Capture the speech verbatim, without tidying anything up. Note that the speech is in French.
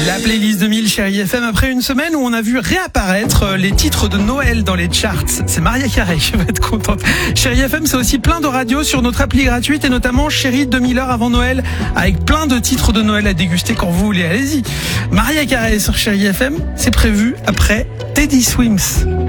La playlist deux mille Chérie F M après une semaine où on a vu réapparaître les titres de Noël dans les charts. C'est Maria Carré qui va être contente. Chérie F M, c'est aussi plein de radios sur notre appli gratuite et notamment Chérie deux mille heures avant Noël avec plein de titres de Noël à déguster quand vous voulez. Allez-y. Maria Carré sur Chérie F M, c'est prévu après Teddy Swims.